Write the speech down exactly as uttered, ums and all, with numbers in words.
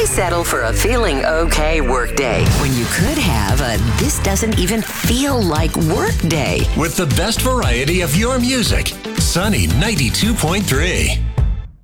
Why settle for a feeling okay work day when you could have a this doesn't even feel like work day? With the best variety of your music, Sunny ninety-two point three.